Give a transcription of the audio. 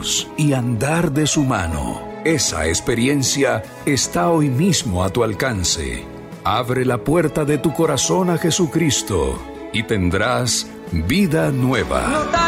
Dios y andar de su mano. Esa experiencia está hoy mismo a tu alcance. Abre la puerta de tu corazón a Jesucristo y tendrás vida nueva.